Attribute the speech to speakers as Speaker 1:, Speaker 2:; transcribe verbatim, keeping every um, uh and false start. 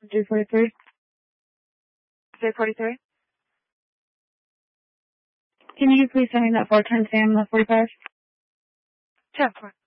Speaker 1: J forty-three.
Speaker 2: J forty-three.
Speaker 1: Can you please send me that four ten Sam, the forty-five?
Speaker 2: ten four.